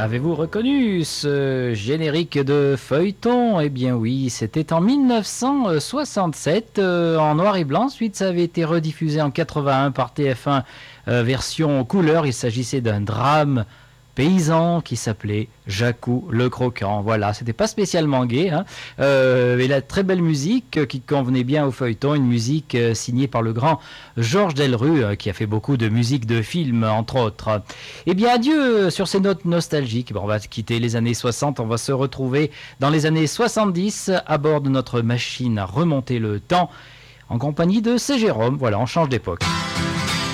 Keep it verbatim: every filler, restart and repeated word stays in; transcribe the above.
Avez-vous reconnu ce générique de feuilleton? Eh bien oui, c'était en mille neuf cent soixante-sept, euh, en noir et blanc. Ensuite, ça avait été rediffusé en quatre-vingt-un par T F un, euh, version couleur. Il s'agissait d'un drame paysan qui s'appelait Jacou le Croquant. Voilà, c'était pas spécialement gai, hein. Euh, et la très belle musique euh, qui convenait bien au feuilleton, une musique euh, signée par le grand Georges Delrue, euh, qui a fait beaucoup de musique de films, entre autres. Eh bien, adieu sur ces notes nostalgiques. Bon, on va quitter les années soixante, on va se retrouver dans les années soixante-dix à bord de notre machine à remonter le temps en compagnie de C. Jérôme. Voilà, on change d'époque.